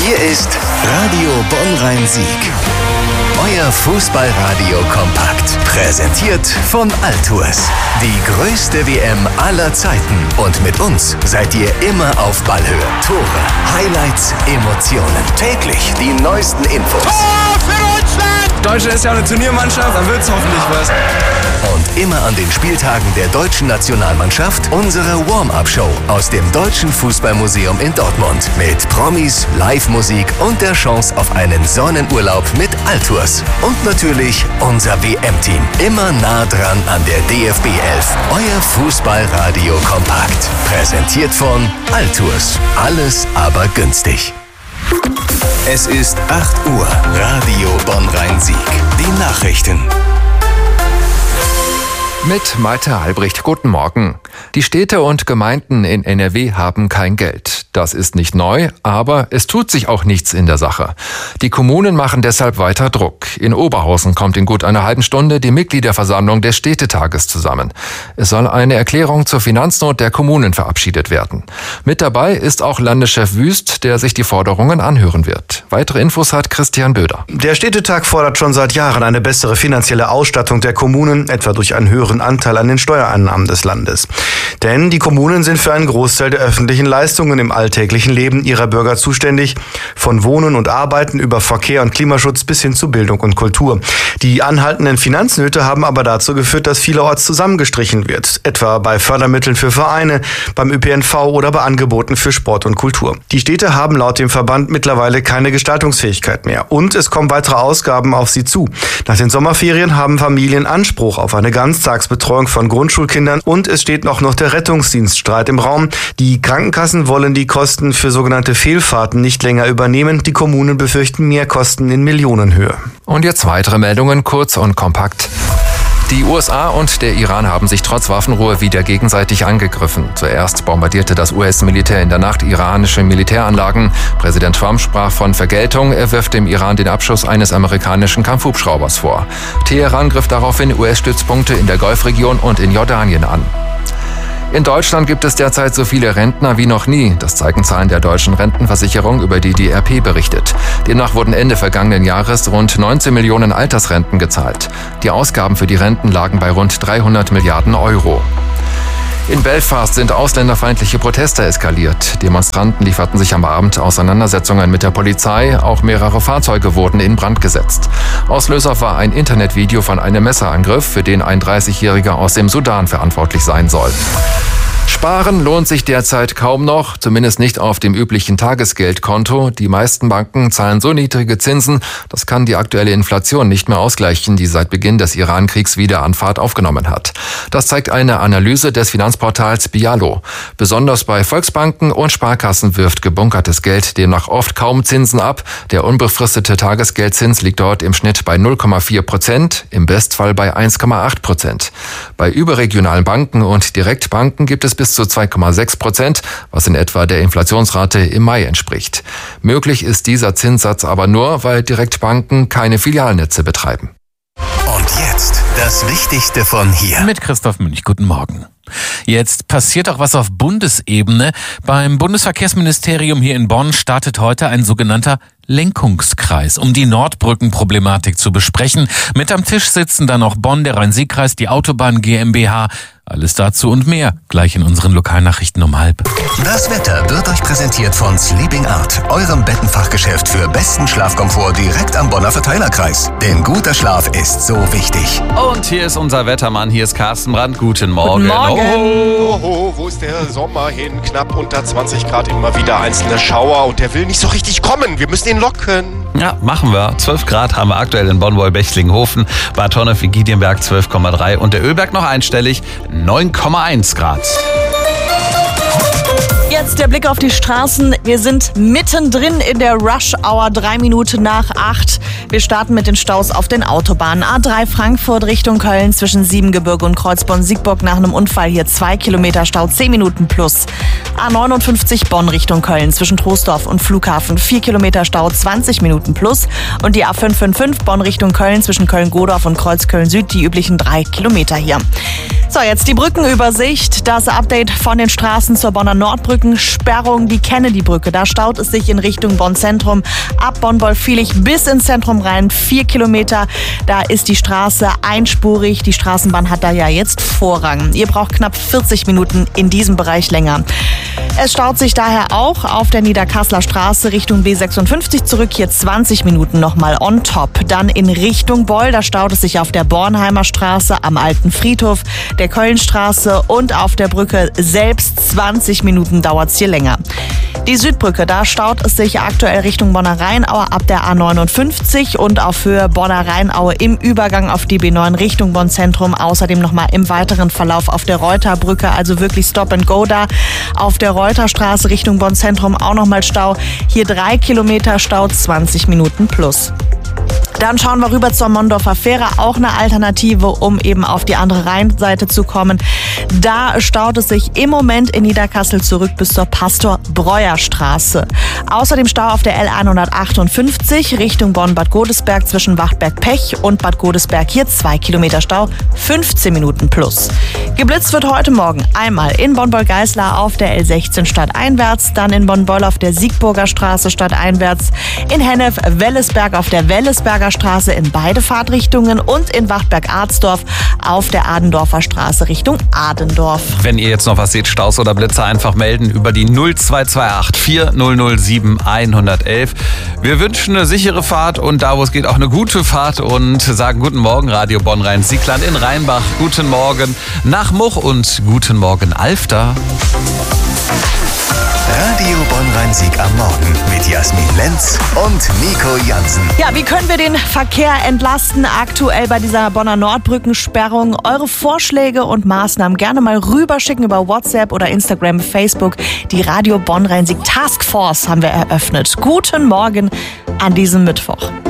Hier ist Radio Bonn-Rhein-Sieg. Euer Fußballradio kompakt. Präsentiert von Altours. Die größte WM aller Zeiten. Und mit uns seid ihr immer auf Ballhöhe. Tore, Highlights, Emotionen. Täglich die neuesten Infos. Tor für Deutschland! Deutschland ist ja eine Turniermannschaft, dann wird's hoffentlich was. Und immer an den Spieltagen der deutschen Nationalmannschaft unsere Warm-Up-Show aus dem Deutschen Fußballmuseum in Dortmund. Mit Promis, Live-Musik und der Chance auf einen Sonnenurlaub mit Altours. Und natürlich unser WM-Team. Immer nah dran an der DFB 11. Euer Fußballradio kompakt. Präsentiert von Altours. Alles aber günstig. Es ist 8 Uhr. Radio Bonn-Rhein-Sieg. Die Nachrichten. Mit Malte Albrecht, guten Morgen. Die Städte und Gemeinden in NRW haben kein Geld. Das ist nicht neu, aber es tut sich auch nichts in der Sache. Die Kommunen machen deshalb weiter Druck. In Oberhausen kommt in gut einer halben Stunde die Mitgliederversammlung des Städtetages zusammen. Es soll eine Erklärung zur Finanznot der Kommunen verabschiedet werden. Mit dabei ist auch Landeschef Wüst, der sich die Forderungen anhören wird. Weitere Infos hat Christian Böder. Der Städtetag fordert schon seit Jahren eine bessere finanzielle Ausstattung der Kommunen, etwa durch einen höheren Anteil an den Steuereinnahmen des Landes. Denn die Kommunen sind für einen Großteil der öffentlichen Leistungen im alltäglichen Leben ihrer Bürger zuständig, von Wohnen und Arbeiten über Verkehr und Klimaschutz bis hin zu Bildung und Kultur. Die anhaltenden Finanznöte haben aber dazu geführt, dass vielerorts zusammengestrichen wird, etwa bei Fördermitteln für Vereine, beim ÖPNV oder bei Angeboten für Sport und Kultur. Die Städte haben laut dem Verband mittlerweile keine Gestaltungsfähigkeit mehr und es kommen weitere Ausgaben auf sie zu. Nach den Sommerferien haben Familien Anspruch auf eine Ganztagsbetreuung von Grundschulkindern und es steht noch der Rettungsdienststreit im Raum. Die Krankenkassen wollen die Kosten für sogenannte Fehlfahrten nicht länger übernehmen. Die Kommunen befürchten Mehrkosten in Millionenhöhe. Und jetzt weitere Meldungen, kurz und kompakt. Die USA und der Iran haben sich trotz Waffenruhe wieder gegenseitig angegriffen. Zuerst bombardierte das US-Militär in der Nacht iranische Militäranlagen. Präsident Trump sprach von Vergeltung. Er wirft dem Iran den Abschuss eines amerikanischen Kampfhubschraubers vor. Teheran griff daraufhin US-Stützpunkte in der Golfregion und in Jordanien an. In Deutschland gibt es derzeit so viele Rentner wie noch nie. Das zeigen Zahlen der deutschen Rentenversicherung, über die RP berichtet. Demnach wurden Ende vergangenen Jahres rund 19 Millionen Altersrenten gezahlt. Die Ausgaben für die Renten lagen bei rund 300 Milliarden Euro. In Belfast sind ausländerfeindliche Proteste eskaliert. Demonstranten lieferten sich am Abend Auseinandersetzungen mit der Polizei. Auch mehrere Fahrzeuge wurden in Brand gesetzt. Auslöser war ein Internetvideo von einem Messerangriff, für den ein 30-Jähriger aus dem Sudan verantwortlich sein soll. Sparen lohnt sich derzeit kaum noch, zumindest nicht auf dem üblichen Tagesgeldkonto. Die meisten Banken zahlen so niedrige Zinsen, das kann die aktuelle Inflation nicht mehr ausgleichen, die seit Beginn des Iran-Kriegs wieder an Fahrt aufgenommen hat. Das zeigt eine Analyse des Finanzportals Bialo. Besonders bei Volksbanken und Sparkassen wirft gebunkertes Geld demnach oft kaum Zinsen ab. Der unbefristete Tagesgeldzins liegt dort im Schnitt bei 0,4%, im Bestfall bei 1,8%. Bei überregionalen Banken und Direktbanken gibt es bis zu 2,6%, was in etwa der Inflationsrate im Mai entspricht. Möglich ist dieser Zinssatz aber nur, weil Direktbanken keine Filialnetze betreiben. Und jetzt das Wichtigste von hier. Mit Christoph Münch, guten Morgen. Jetzt passiert auch was auf Bundesebene. Beim Bundesverkehrsministerium hier in Bonn startet heute ein sogenannter Lenkungskreis, um die Nordbrückenproblematik zu besprechen. Mit am Tisch sitzen dann auch Bonn, der Rhein-Sieg-Kreis, die Autobahn GmbH. Alles dazu und mehr gleich in unseren Lokalnachrichten um 12:30. Das Wetter wird euch präsentiert von Sleeping Art, eurem Bettenfachgeschäft für besten Schlafkomfort direkt am Bonner Verteilerkreis. Denn guter Schlaf ist so wichtig. Und hier ist unser Wettermann, hier ist Carsten Brandt. Guten Morgen. Guten Morgen. Oh, wo ist der Sommer hin? Knapp unter 20 Grad, immer wieder einzelne Schauer und der will nicht so richtig kommen. Wir müssen ihn locken. Ja, machen wir. 12 Grad haben wir aktuell in Bonn-Wolbechtlingen-Hofen, Bad Honnef, Giedienberg 12,3 und der Ölberg noch einstellig 9,1 Grad. Jetzt der Blick auf die Straßen. Wir sind mittendrin in der Rush-Hour, 3 Minuten nach 8. Wir starten mit den Staus auf den Autobahnen. A3 Frankfurt Richtung Köln zwischen Siebengebirge und Kreuzborn-Siegburg nach einem Unfall. Hier 2 Kilometer Stau, 10 Minuten plus. A59 Bonn Richtung Köln zwischen Troisdorf und Flughafen. 4 Kilometer Stau, 20 Minuten plus. Und die A555 Bonn Richtung Köln zwischen Köln-Godorf und Kreuzköln-Süd. Die üblichen 3 Kilometer hier. So, jetzt die Brückenübersicht. Das Update von den Straßen zur Bonner Nordbrücke. Nordbrückensperrung, die Kennedy-Brücke. Da staut es sich in Richtung Bonn-Zentrum. Ab Bonn-Wolfvierlich bis ins Zentrum rein, 4 Kilometer. Da ist die Straße einspurig. Die Straßenbahn hat da ja jetzt Vorrang. Ihr braucht knapp 40 Minuten in diesem Bereich länger. Es staut sich daher auch auf der Niederkasseler Straße Richtung B56 zurück. Hier 20 Minuten nochmal on top. Dann in Richtung Beul, da staut es sich auf der Bornheimer Straße, am Alten Friedhof, der Kölnstraße und auf der Brücke selbst 20 Minuten dauert es hier länger. Die Südbrücke, da staut es sich aktuell Richtung Bonner Rheinaue ab der A59 und auf Höhe Bonner Rheinaue im Übergang auf die B9 Richtung Bonn-Zentrum. Außerdem nochmal im weiteren Verlauf auf der Reuterbrücke, also wirklich Stop and Go da. Auf der Reuterstraße Richtung Bonn-Zentrum auch nochmal Stau. Hier 3 Kilometer Stau, 20 Minuten plus. Dann schauen wir rüber zur Mondorfer Fähre, auch eine Alternative, um eben auf die andere Rheinseite zu kommen. Da staut es sich im Moment in Niederkassel zurück bis zur Pastor-Breuer-Straße. Außerdem Stau auf der L158 Richtung Bonn-Bad Godesberg zwischen Wachtberg-Pech und Bad Godesberg. Hier 2 Kilometer Stau, 15 Minuten plus. Geblitzt wird heute Morgen einmal in Bonn-Beul-Geislar auf der L16 stadteinwärts, dann in Bonn-Beul auf der Siegburger Straße stadteinwärts, in Hennef-Wellesberg auf der Wellesberger Straße in beide Fahrtrichtungen und in Wachtberg-Arzdorf auf der Adendorfer Straße Richtung Adendorf. Wenn ihr jetzt noch was seht, Staus oder Blitzer, einfach melden über die 0228 4007 111. Wir wünschen eine sichere Fahrt und da, wo es geht, auch eine gute Fahrt und sagen guten Morgen, Radio Bonn-Rhein-Siegland in Rheinbach. Guten Morgen nach Much und guten Morgen Alfter. Radio Bonn-Rhein-Sieg am Morgen mit Jasmin Lenz und Nico Jansen. Ja, wie können wir den Verkehr entlasten aktuell bei dieser Bonner Nordbrückensperrung? Eure Vorschläge und Maßnahmen gerne mal rüberschicken über WhatsApp oder Instagram, Facebook. Die Radio Bonn-Rhein-Sieg Taskforce haben wir eröffnet. Guten Morgen an diesem Mittwoch.